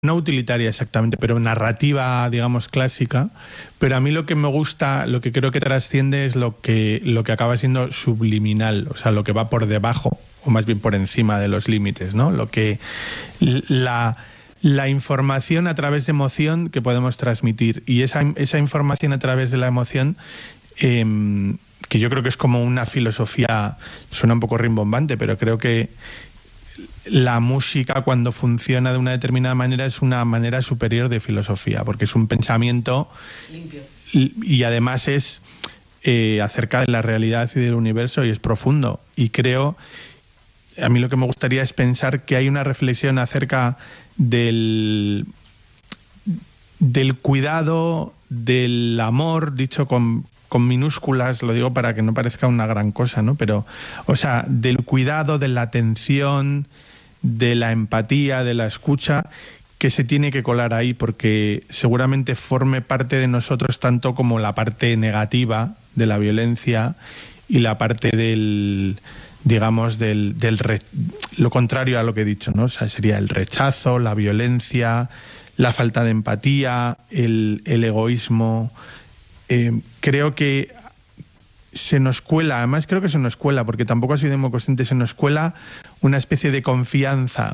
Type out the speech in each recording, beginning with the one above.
no utilitaria exactamente, pero narrativa, digamos, clásica. Pero a mí lo que me gusta, lo que creo que trasciende es lo que acaba siendo subliminal, o sea, lo que va por debajo, o más bien por encima de los límites, ¿no? Lo que la información a través de emoción que podemos transmitir, y esa información a través de la emoción, que yo creo que es como una filosofía, suena un poco rimbombante, pero creo que la música, cuando funciona de una determinada manera, es una manera superior de filosofía, porque es un pensamiento limpio y además es acerca de la realidad y del universo, y es profundo. Y creo, a mí lo que me gustaría es pensar que hay una reflexión acerca del cuidado, del amor, dicho con minúsculas, lo digo para que no parezca una gran cosa, ¿no? Pero, o sea, del cuidado, de la atención, de la empatía, de la escucha, que se tiene que colar ahí, porque seguramente forme parte de nosotros tanto como la parte negativa de la violencia y la parte del, digamos, lo contrario a lo que he dicho, ¿no? O sea, sería el rechazo, la violencia, la falta de empatía, el egoísmo. Creo que se nos cuela, además creo que se nos cuela, porque tampoco ha sido muy consciente, se nos cuela una especie de confianza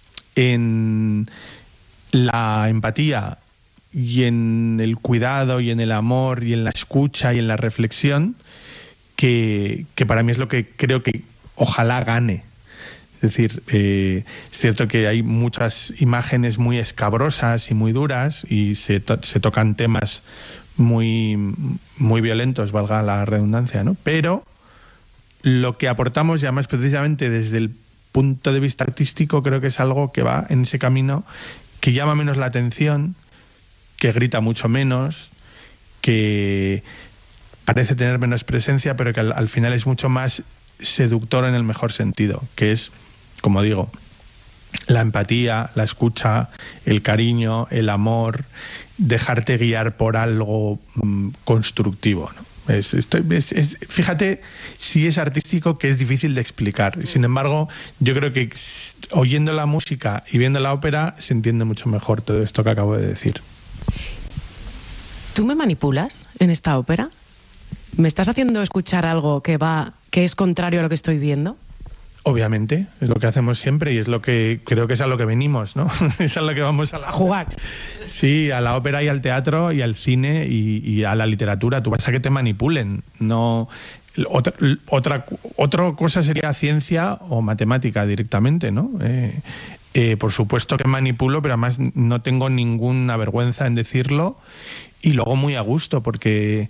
en la empatía y en el cuidado y en el amor y en la escucha y en la reflexión, que para mí es lo que creo que ojalá gane. Es decir, es cierto que hay muchas imágenes muy escabrosas y muy duras y se tocan temas muy, muy violentos, valga la redundancia, ¿no? Pero lo que aportamos, y además precisamente desde el punto de vista artístico, creo que es algo que va en ese camino, que llama menos la atención, que grita mucho menos, que parece tener menos presencia, pero que al final es mucho más seductor en el mejor sentido, que es, como digo, la empatía, la escucha, el cariño, el amor, dejarte guiar por algo constructivo, ¿no? Fíjate si es artístico, que es difícil de explicar. Sin embargo, yo creo que oyendo la música y viendo la ópera se entiende mucho mejor todo esto que acabo de decir. ¿Tú me manipulas en esta ópera? ¿Me estás haciendo escuchar algo que es contrario a lo que estoy viendo? Obviamente, es lo que hacemos siempre y es lo que creo que es a lo que venimos, ¿no? Es a lo que vamos a jugar. Sí, a la ópera y al teatro y al cine y a la literatura. Tú vas a que te manipulen. No, otra cosa sería ciencia o matemática directamente, ¿no? Por supuesto que manipulo, pero además no tengo ninguna vergüenza en decirlo, y luego muy a gusto, porque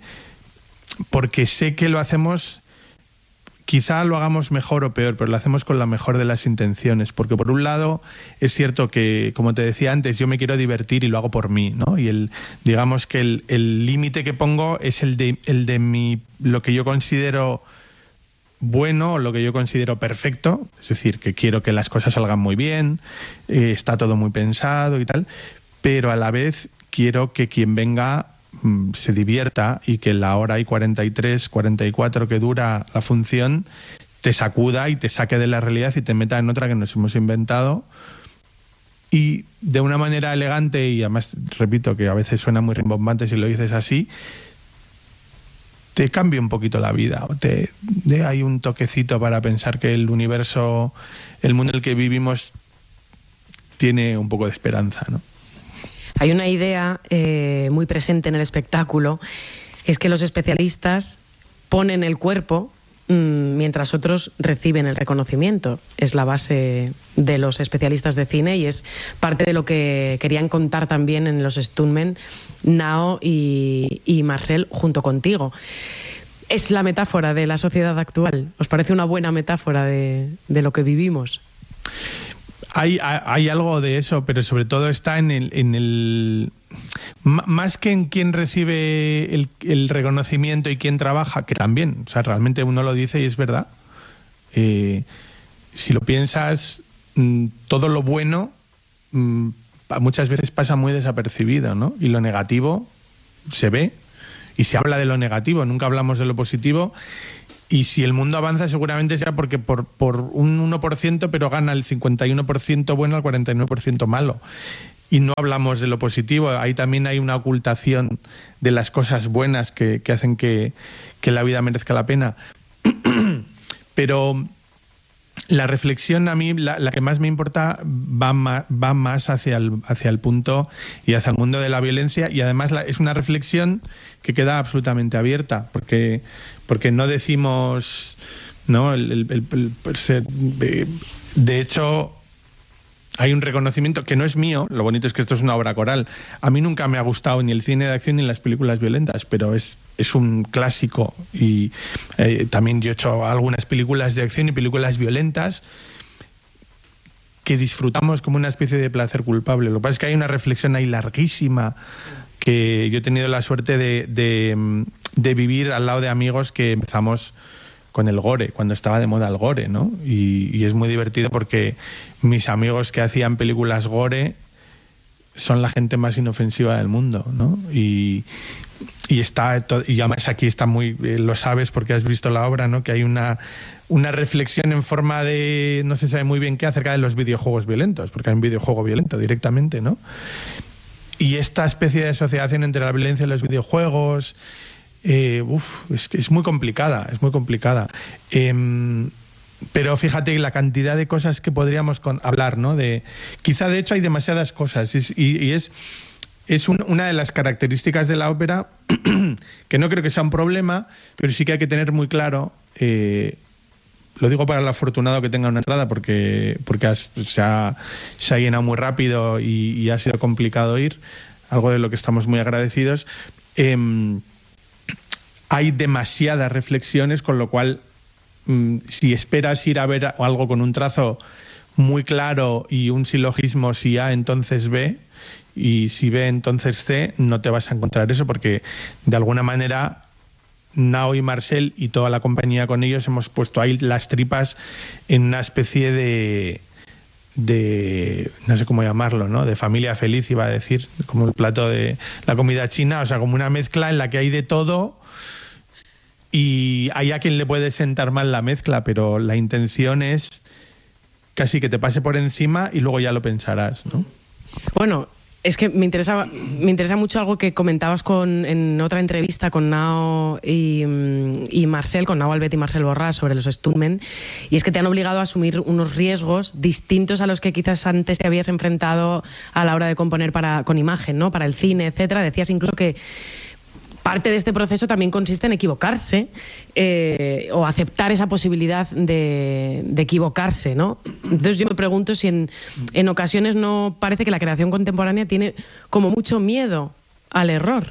sé que lo hacemos. Quizá lo hagamos mejor o peor, pero lo hacemos con la mejor de las intenciones, porque por un lado es cierto que, como te decía antes, yo me quiero divertir y lo hago por mí, ¿no? Y digamos que el límite que pongo es el de lo que yo considero bueno o lo que yo considero perfecto, es decir, que quiero que las cosas salgan muy bien, está todo muy pensado y tal, pero a la vez quiero que quien venga se divierta y que la hora y 43, 44 que dura la función te sacuda y te saque de la realidad y te meta en otra que nos hemos inventado, y de una manera elegante, y además repito que a veces suena muy rimbombante si lo dices así, te cambia un poquito la vida, o te dé ahí un toquecito para pensar que el universo, el mundo en el que vivimos, tiene un poco de esperanza, ¿no? Hay una idea muy presente en el espectáculo, es que los especialistas ponen el cuerpo mientras otros reciben el reconocimiento. Es la base de los especialistas de cine y es parte de lo que querían contar también en los Stuntmen Nao y Marcel junto contigo. Es la metáfora de la sociedad actual. ¿Os parece una buena metáfora de lo que vivimos? Hay algo de eso, pero sobre todo está en el más que en quién recibe el reconocimiento y quién trabaja, que también, o sea, realmente uno lo dice y es verdad. Si lo piensas, todo lo bueno muchas veces pasa muy desapercibido, ¿no? Y lo negativo se ve y se habla de lo negativo, nunca hablamos de lo positivo. Y si el mundo avanza, seguramente sea porque por un 1%, pero gana el 51% bueno al 49% malo. y no hablamos de lo positivo. Ahí también hay una ocultación de las cosas buenas que hacen que la vida merezca la pena. Pero la reflexión a mí, la que más me importa, va más hacia el punto y hacia el mundo de la violencia, y además es una reflexión que queda absolutamente abierta, porque no decimos, ¿no? De hecho, hay un reconocimiento que no es mío. Lo bonito es que esto es una obra coral. A mí nunca me ha gustado ni el cine de acción ni las películas violentas, pero es un clásico, y también yo he hecho algunas películas de acción y películas violentas que disfrutamos como una especie de placer culpable. Lo que pasa es que hay una reflexión ahí larguísima, que yo he tenido la suerte de vivir al lado de amigos que empezamos con el gore, cuando estaba de moda el gore, ¿no? Y es muy divertido porque mis amigos que hacían películas gore son la gente más inofensiva del mundo, ¿no? Y además aquí está muy, lo sabes porque has visto la obra, ¿no? Que hay una reflexión en forma de, no se sabe muy bien qué, acerca de los videojuegos violentos, porque hay un videojuego violento directamente, ¿no? Y esta especie de asociación entre la violencia y los videojuegos, es que es muy complicada, pero fíjate la cantidad de cosas que podríamos hablar, ¿no? Quizá de hecho hay demasiadas cosas, y es una de las características de la ópera que no creo que sea un problema, pero sí que hay que tener muy claro. Lo digo para el afortunado que tenga una entrada, porque se ha llenado muy rápido y ha sido complicado ir, algo de lo que estamos muy agradecidos. Hay demasiadas reflexiones, con lo cual, si esperas ir a ver algo con un trazo muy claro y un silogismo, si A, entonces B, y si B, entonces C, no te vas a encontrar eso, porque de alguna manera Nao y Marcel y toda la compañía con ellos hemos puesto ahí las tripas en una especie de no sé cómo llamarlo, ¿no? De familia feliz, iba a decir, como el plato de la comida china, o sea, como una mezcla en la que hay de todo. Y hay a quien le puede sentar mal la mezcla, pero la intención es casi que te pase por encima y luego ya lo pensarás, ¿no? Bueno, es que me interesa mucho algo que comentabas en otra entrevista con Nao y Marcel, con Nao Albet y Marcel Borràs, sobre los stuntmen, y es que te han obligado a asumir unos riesgos distintos a los que quizás antes te habías enfrentado a la hora de componer con imagen, ¿no? Para el cine, etcétera. Decías incluso que parte de este proceso también consiste en equivocarse, o aceptar esa posibilidad de equivocarse, ¿no? Entonces yo me pregunto si en ocasiones no parece que la creación contemporánea tiene como mucho miedo al error.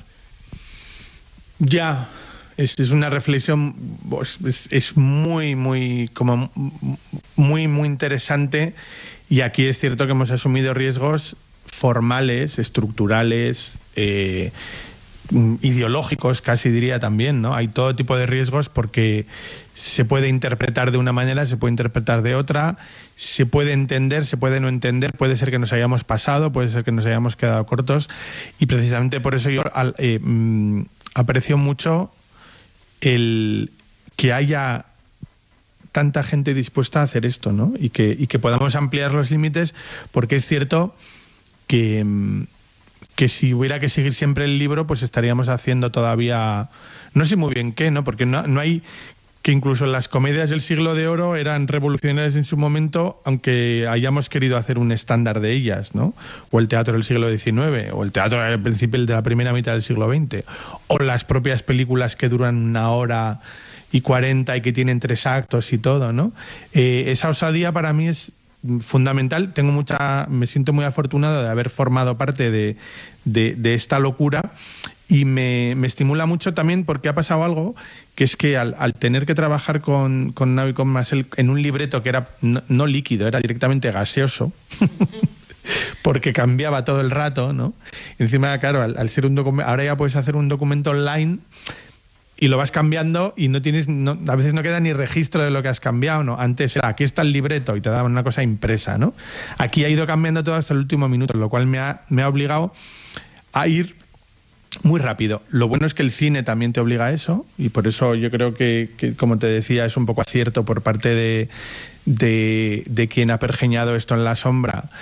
Ya, es una reflexión, es muy, muy, como muy, muy interesante, y aquí es cierto que hemos asumido riesgos formales, estructurales, ideológicos, casi diría también, ¿no? Hay todo tipo de riesgos, porque se puede interpretar de una manera, se puede interpretar de otra, se puede entender, se puede no entender, puede ser que nos hayamos pasado, puede ser que nos hayamos quedado cortos, y precisamente por eso yo aprecio mucho el que haya tanta gente dispuesta a hacer esto, ¿no? Y que podamos ampliar los límites, porque es cierto que si hubiera que seguir siempre el libro, pues estaríamos haciendo todavía, no sé muy bien qué, ¿no? Porque no hay, que incluso las comedias del siglo de oro eran revolucionarias en su momento, aunque hayamos querido hacer un estándar de ellas, ¿no? O el teatro del siglo XIX, o el teatro al principio de la primera mitad del siglo XX, o las propias películas que duran 1h40 y que tienen 3 actos y todo, ¿no? Esa osadía para mí es fundamental. Me siento muy afortunado de haber formado parte de esta locura, y me estimula mucho también porque ha pasado algo, que es que al tener que trabajar con Nao y con Marcel en un libreto que era no líquido, era directamente gaseoso, porque cambiaba todo el rato, ¿no? Y encima, claro, al ser un documento, ahora ya puedes hacer un documento online y lo vas cambiando y a veces no queda ni registro de lo que has cambiado, ¿no? Antes era, aquí está el libreto, y te daban una cosa impresa, ¿no? Aquí ha ido cambiando todo hasta el último minuto, lo cual me ha obligado a ir muy rápido. Lo bueno es que el cine también te obliga a eso, y por eso yo creo que como te decía, es un poco acierto por parte de quien ha pergeñado esto en la sombra,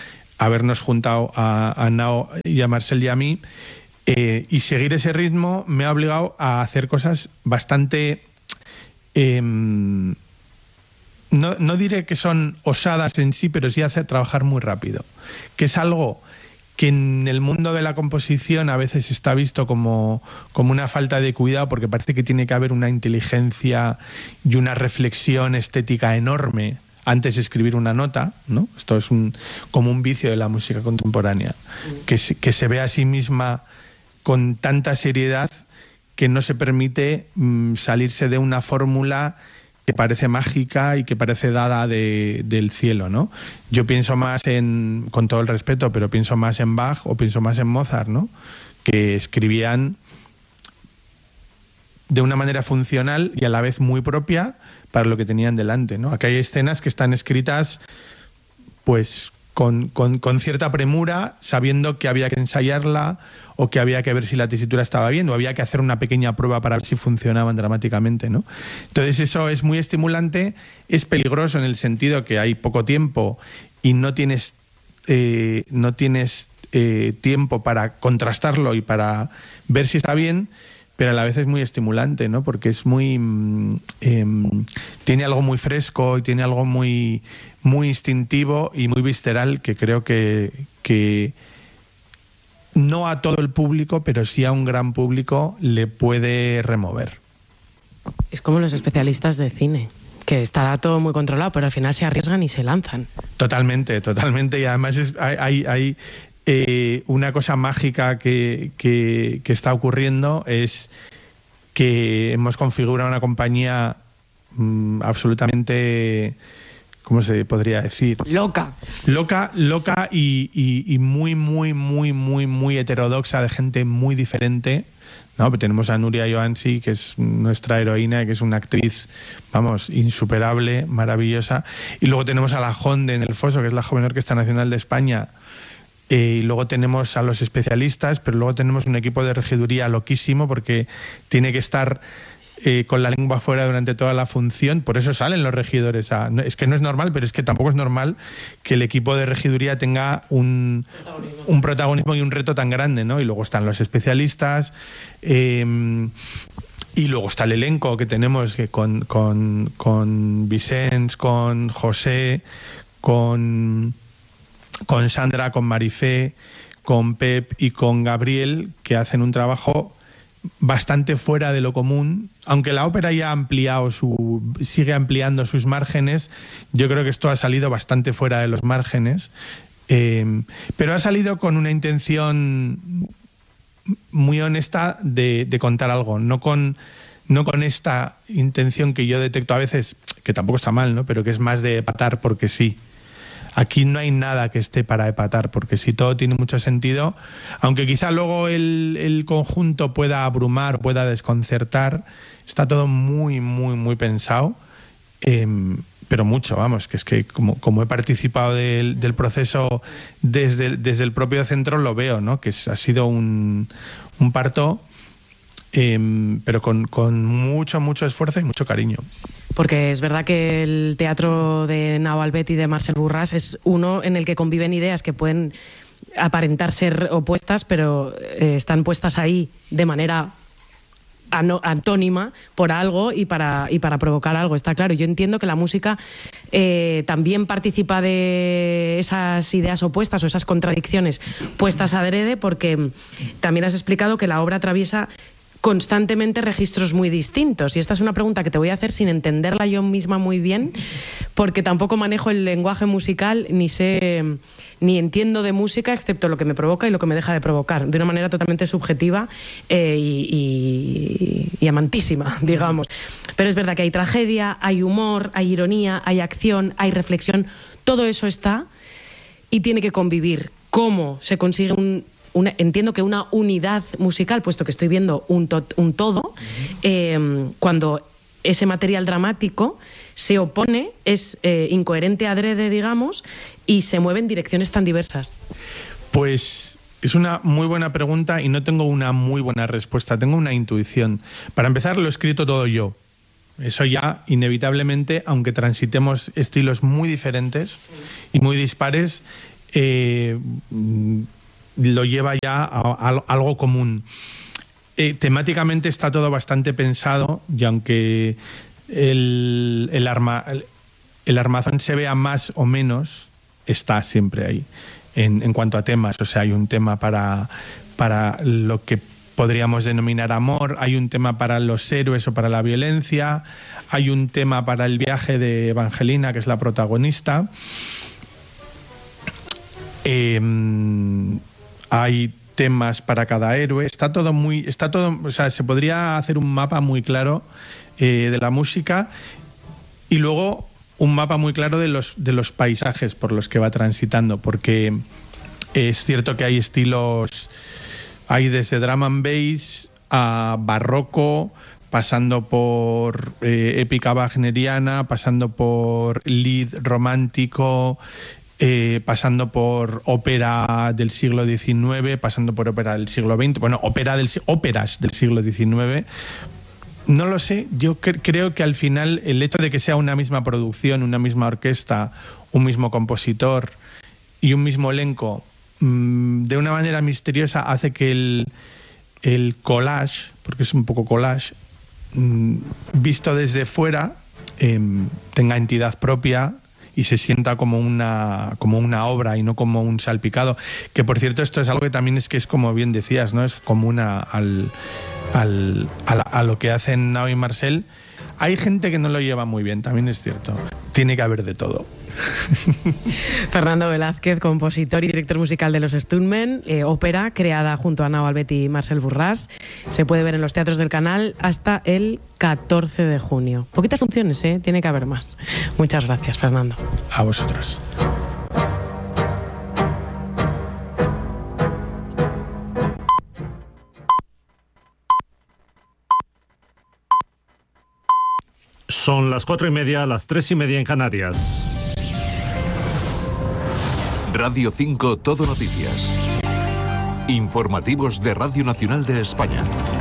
habernos juntado a Nao y a Marcel y a mí, y seguir ese ritmo me ha obligado a hacer cosas bastante... no diré que son osadas en sí, pero sí hacer trabajar muy rápido, que es algo que en el mundo de la composición a veces está visto como una falta de cuidado, porque parece que tiene que haber una inteligencia y una reflexión estética enorme antes de escribir una nota, ¿no? Esto es como un vicio de la música contemporánea, que se ve a sí misma con tanta seriedad que no se permite salirse de una fórmula que parece mágica y que parece dada del cielo, ¿no? Yo pienso más con todo el respeto, pero pienso más en Bach o pienso más en Mozart, ¿no? Que escribían de una manera funcional y a la vez muy propia para lo que tenían delante, ¿no? Aquí hay escenas que están escritas pues con cierta premura, sabiendo que había que ensayarla o que había que ver si la tesitura estaba bien o había que hacer una pequeña prueba para ver si funcionaban dramáticamente, ¿no? Entonces eso es muy estimulante, es peligroso en el sentido que hay poco tiempo y no tienes tiempo para contrastarlo y para ver si está bien, pero a la vez es muy estimulante, ¿no? Porque es muy tiene algo muy fresco y tiene algo muy, muy instintivo y muy visceral que creo que no a todo el público, pero sí a un gran público le puede remover. Es como los especialistas de cine, que estará todo muy controlado, pero al final se arriesgan y se lanzan. Totalmente, totalmente. Y además hay una cosa mágica que está ocurriendo, es que hemos configurado una compañía absolutamente... ¿Cómo se podría decir? Loca y muy, muy, muy, muy, muy heterodoxa, de gente muy diferente, ¿no? Tenemos a Nuria Joansi, que es nuestra heroína, que es una actriz, vamos, insuperable, maravillosa. Y luego tenemos a la Jonde en el Foso, que es la Joven Orquesta Nacional de España. Y luego tenemos a los especialistas, pero luego tenemos un equipo de regiduría loquísimo, porque tiene que estar... con la lengua fuera durante toda la función, por eso salen los regidores. Es que no es normal, pero es que tampoco es normal que el equipo de regiduría tenga un protagonismo y un reto tan grande, ¿no? Y luego están los especialistas, y luego está el elenco que tenemos, que con Vicens, con José, con Sandra, con Marifé, con Pep y con Gabriel, que hacen un trabajo bastante fuera de lo común. Aunque la ópera ya ha ampliado sigue ampliando sus márgenes, yo creo que esto ha salido bastante fuera de los márgenes, pero ha salido con una intención muy honesta de contar algo, no con esta intención que yo detecto a veces, que tampoco está mal, ¿no? Pero que es más de epatar porque sí. Aquí no hay nada que esté para epatar, porque sí, todo tiene mucho sentido, aunque quizá luego el conjunto pueda abrumar, pueda desconcertar. Está todo muy, muy, muy pensado, pero mucho, vamos, que es que como he participado del proceso desde el propio centro, lo veo, ¿no? Que ha sido un parto, pero con mucho, mucho esfuerzo y mucho cariño. Porque es verdad que el teatro de Nao Albet y de Marcel Burras es uno en el que conviven ideas que pueden aparentar ser opuestas, pero están puestas ahí de manera antónima por algo y para provocar algo, está claro. Yo entiendo que la música también participa de esas ideas opuestas o esas contradicciones puestas adrede, porque también has explicado que la obra atraviesa constantemente registros muy distintos. Y esta es una pregunta que te voy a hacer sin entenderla yo misma muy bien, porque tampoco manejo el lenguaje musical, ni entiendo de música, excepto lo que me provoca y lo que me deja de provocar, de una manera totalmente subjetiva y amantísima, digamos. Pero es verdad que hay tragedia, hay humor, hay ironía, hay acción, hay reflexión. Todo eso está y tiene que convivir. ¿Cómo se consigue entiendo que una unidad musical, puesto que estoy viendo un todo, cuando ese material dramático se opone, es incoherente adrede, digamos, y se mueve en direcciones tan diversas? Pues es una muy buena pregunta y no tengo una muy buena respuesta, tengo una intuición. Para empezar, lo he escrito todo yo. Eso ya, inevitablemente, aunque transitemos estilos muy diferentes y muy dispares, lo lleva ya a algo común. Temáticamente está todo bastante pensado, y aunque el armazón se vea más o menos, está siempre ahí en cuanto a temas. O sea, hay un tema para lo que podríamos denominar amor, hay un tema para los héroes o para la violencia, hay un tema para el viaje de Evangelina, que es la protagonista. Hay temas para cada héroe. Está todo, o sea, se podría hacer un mapa muy claro de la música, y luego un mapa muy claro de los paisajes por los que va transitando, porque es cierto que hay estilos, hay desde drum and bass a barroco, pasando por épica wagneriana, pasando por lead romántico, pasando por ópera del siglo XIX, pasando por ópera del siglo XX, bueno, óperas del siglo XIX. No lo sé, yo creo que al final el hecho de que sea una misma producción, una misma orquesta, un mismo compositor y un mismo elenco, de una manera misteriosa hace que el collage, porque es un poco collage, visto desde fuera, tenga entidad propia y se sienta como una obra y no como un salpicado. Que por cierto, esto es algo que también es como bien decías, ¿no? Es común a lo que hacen Nao y Marcel. Hay gente que no lo lleva muy bien, también es cierto. Tiene que haber de todo. Fernando Velázquez, compositor y director musical de Los Stuntmen, ópera creada junto a Nao Albetti y Marcel Burras. Se puede ver en los teatros del Canal hasta el 14 de junio. Poquitas funciones, tiene que haber más. Muchas gracias, Fernando. A vosotros. Son las 4:30, las 3:30 en Canarias. Radio 5 Todo Noticias. Informativos de Radio Nacional de España.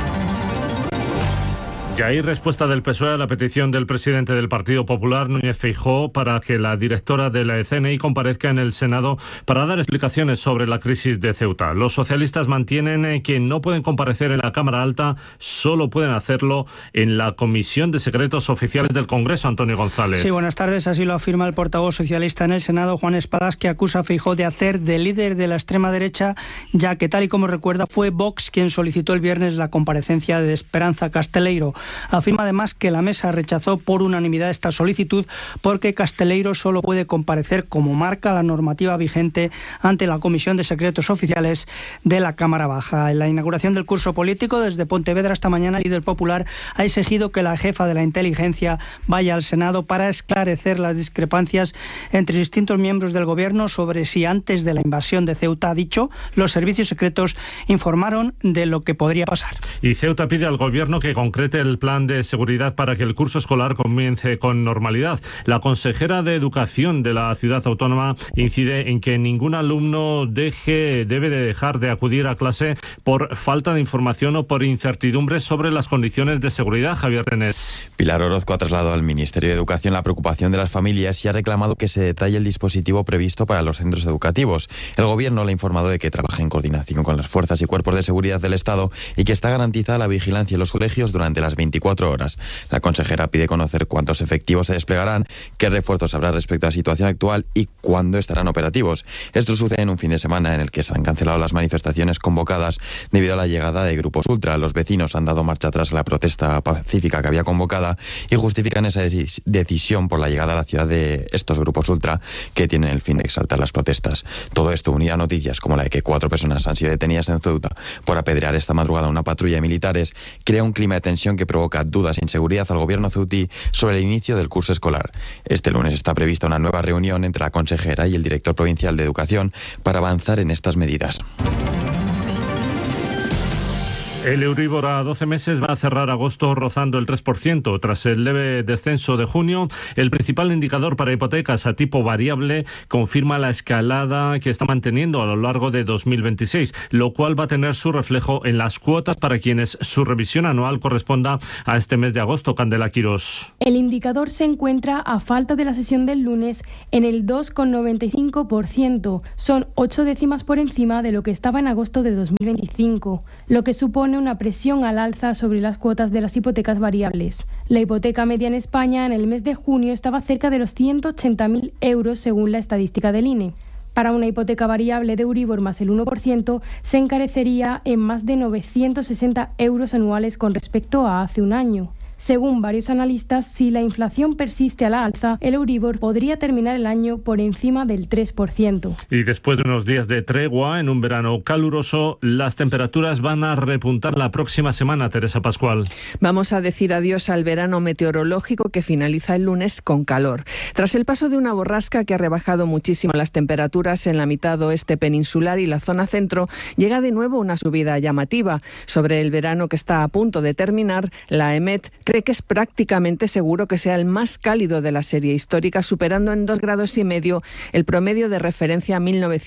Ya hay respuesta del PSOE a la petición del presidente del Partido Popular, Núñez Feijóo, para que la directora de la CNI comparezca en el Senado para dar explicaciones sobre la crisis de Ceuta. Los socialistas mantienen que no pueden comparecer en la Cámara Alta, solo pueden hacerlo en la Comisión de Secretos Oficiales del Congreso. Antonio González. Sí, buenas tardes. Así lo afirma el portavoz socialista en el Senado, Juan Espadas, que acusa a Feijóo de hacer de líder de la extrema derecha, ya que, tal y como recuerda, fue Vox quien solicitó el viernes la comparecencia de Esperanza Casteleiro. Afirma además que la mesa rechazó por unanimidad esta solicitud porque Casteleiro solo puede comparecer, como marca la normativa vigente, ante la Comisión de Secretos Oficiales de la Cámara Baja. En la inauguración del curso político, desde Pontevedra esta mañana, el líder popular ha exigido que la jefa de la inteligencia vaya al Senado para esclarecer las discrepancias entre distintos miembros del gobierno sobre si antes de la invasión de Ceuta, ha dicho, los servicios secretos informaron de lo que podría pasar. Y Ceuta pide al gobierno que concrete el plan de seguridad para que el curso escolar comience con normalidad. La consejera de Educación de la ciudad autónoma incide en que ningún alumno debe de dejar de acudir a clase por falta de información o por incertidumbre sobre las condiciones de seguridad. Javier Renés. Pilar Orozco ha trasladado al Ministerio de Educación la preocupación de las familias y ha reclamado que se detalle el dispositivo previsto para los centros educativos. El gobierno le ha informado de que trabaja en coordinación con las fuerzas y cuerpos de seguridad del Estado y que está garantizada la vigilancia en los colegios durante las 24 horas. La consejera pide conocer cuántos efectivos se desplegarán, qué refuerzos habrá respecto a la situación actual y cuándo estarán operativos. Esto sucede en un fin de semana en el que se han cancelado las manifestaciones convocadas debido a la llegada de grupos ultra. Los vecinos han dado marcha atrás a la protesta pacífica que había convocada y justifican esa decisión por la llegada a la ciudad de estos grupos ultra que tienen el fin de exaltar las protestas. Todo esto, unido a noticias como la de que 4 personas han sido detenidas en Ceuta por apedrear esta madrugada una patrulla de militares, crea un clima de tensión que provoca dudas e inseguridad al gobierno ceutí sobre el inicio del curso escolar. Este lunes está prevista una nueva reunión entre la consejera y el director provincial de Educación para avanzar en estas medidas. El Euribor a 12 meses va a cerrar agosto rozando el 3%. Tras el leve descenso de junio, el principal indicador para hipotecas a tipo variable confirma la escalada que está manteniendo a lo largo de 2026, lo cual va a tener su reflejo en las cuotas para quienes su revisión anual corresponda a este mes de agosto. Candela Quirós. El indicador se encuentra, a falta de la sesión del lunes, en el 2,95%. Son 8 décimas por encima de lo que estaba en agosto de 2025, lo que supone una presión al alza sobre las cuotas de las hipotecas variables. La hipoteca media en España en el mes de junio estaba cerca de los 180.000 euros según la estadística del INE. Para una hipoteca variable de Euribor más el 1%, se encarecería en más de 960 euros anuales con respecto a hace un año. Según varios analistas, si la inflación persiste a la alza, el Euribor podría terminar el año por encima del 3%. Y después de unos días de tregua, en un verano caluroso, las temperaturas van a repuntar la próxima semana, Teresa Pascual. Vamos a decir adiós al verano meteorológico que finaliza el lunes con calor. Tras el paso de una borrasca que ha rebajado muchísimo las temperaturas en la mitad oeste peninsular y la zona centro, llega de nuevo una subida llamativa. Sobre el verano que está a punto de terminar, la EMET cree que es prácticamente seguro que sea el más cálido de la serie histórica, superando en 2,5 grados el promedio de referencia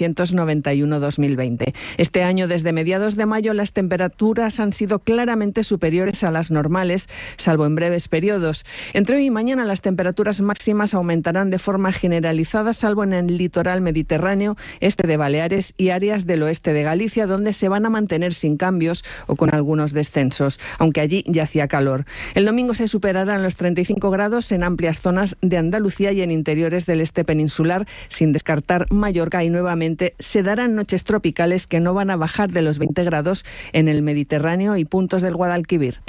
1991-2020. Este año, desde mediados de mayo, las temperaturas han sido claramente superiores a las normales, salvo en breves periodos. Entre hoy y mañana las temperaturas máximas aumentarán de forma generalizada, salvo en el litoral mediterráneo, este de Baleares y áreas del oeste de Galicia, donde se van a mantener sin cambios o con algunos descensos, aunque allí ya hacía calor. El domingo se superarán los 35 grados en amplias zonas de Andalucía y en interiores del este peninsular, sin descartar Mallorca, y nuevamente se darán noches tropicales que no van a bajar de los 20 grados en el Mediterráneo y puntos del Guadalquivir.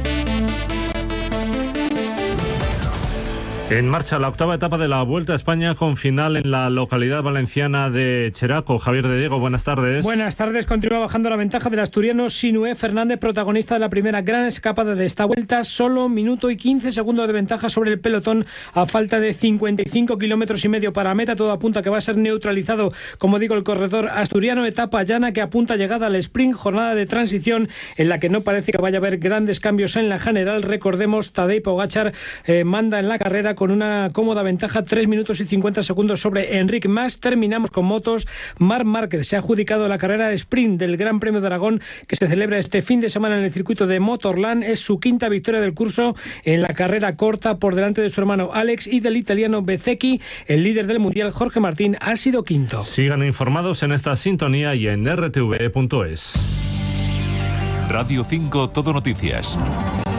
En marcha la octava etapa de la Vuelta a España con final en la localidad valenciana de Cheraco. Javier de Diego, buenas tardes. Buenas tardes. Continúa bajando la ventaja del asturiano Sinué Fernández, protagonista de la primera gran escapada de esta vuelta. Solo 1 minuto y 15 segundos de ventaja sobre el pelotón a falta de 55,5 kilómetros para meta. Todo apunta que va a ser neutralizado, como digo, el corredor asturiano. Etapa llana que apunta llegada al sprint, jornada de transición en la que no parece que vaya a haber grandes cambios en la general. Recordemos, Tadej Pogačar manda en la carrera con una cómoda ventaja, 3 minutos y 50 segundos sobre Enric Mas. Terminamos con motos. Marc Márquez se ha adjudicado la carrera de sprint del Gran Premio de Aragón, que se celebra este fin de semana en el circuito de Motorland. Es su 5ª victoria del curso en la carrera corta, por delante de su hermano Alex y del italiano Bezzecchi. El líder del mundial, Jorge Martín, ha sido 5º. Sigan informados en esta sintonía y en rtv.es. Radio 5 Todo Noticias.